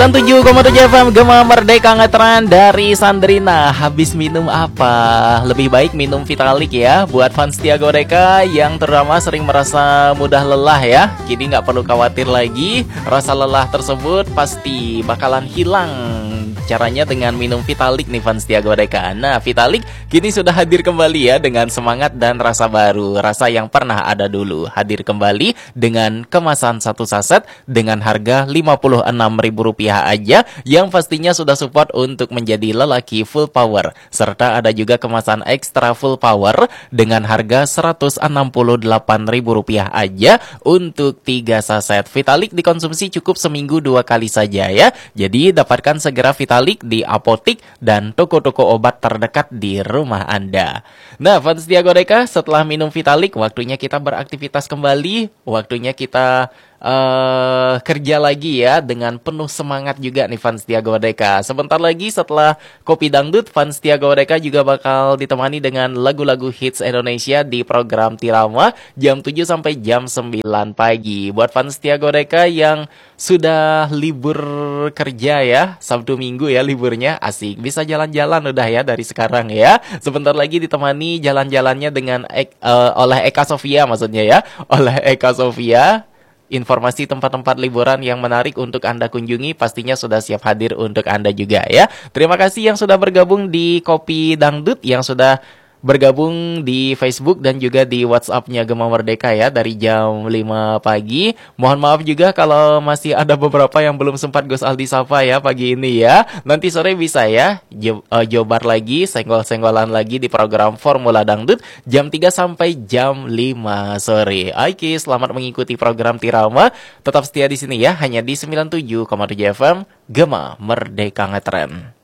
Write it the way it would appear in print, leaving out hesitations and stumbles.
97,7 FM Gema Merdeka Ngetren dari Sandrina. Habis minum apa? Lebih baik minum Vitalik ya. Buat fans Setia Godeka yang terutama sering merasa mudah lelah ya, kini nggak perlu khawatir lagi. Rasa lelah tersebut pasti bakalan hilang. Caranya dengan minum Vitalik nih fans Setia Godeka. Nah, Vitalik kini sudah hadir kembali ya dengan semangat dan rasa baru. Rasa yang pernah ada dulu. Hadir kembali dengan kemasan satu saset dengan harga Rp56.000 aja, yang pastinya sudah support untuk menjadi lelaki full power. Serta ada juga kemasan ekstra full power dengan harga Rp168.000 aja untuk 3 saset. Vitalik dikonsumsi cukup seminggu 2 kali saja ya. Jadi dapatkan segera Vitalik di apotik dan toko-toko obat terdekat di rumah Anda. Nah, fans Setia Godeka, setelah minum Vitalik, waktunya kita beraktivitas kembali, waktunya kita kerja lagi ya dengan penuh semangat juga nih fans Setia Godeka. Sebentar lagi setelah Kopi Dangdut, fans Setia Godeka juga bakal ditemani dengan lagu-lagu hits Indonesia di program Tirama jam 7 sampai jam 9 pagi. Buat fans Setia Godeka yang sudah libur kerja ya, Sabtu Minggu ya liburnya, asik, bisa jalan-jalan udah ya dari sekarang ya. Sebentar lagi ditemani jalan-jalannya dengan oleh Eka Sofia, maksudnya ya, oleh Eka Sofia. Informasi tempat-tempat liburan yang menarik untuk Anda kunjungi pastinya sudah siap hadir untuk Anda juga ya. Terima kasih yang sudah bergabung di Kopi Dangdut, yang sudah bergabung di Facebook dan juga di WhatsApp-nya Gema Merdeka ya dari jam 5 pagi. Mohon maaf juga kalau masih ada beberapa yang belum sempat Gus Aldi sapa ya pagi ini ya. Nanti sore bisa ya jobar lagi, senggol-senggolan lagi di program Formula Dangdut jam 3 sampai jam 5 sore. Oke, selamat mengikuti program Tirama. Tetap setia di sini ya, hanya di 97,7 FM Gema Merdeka Ngetren.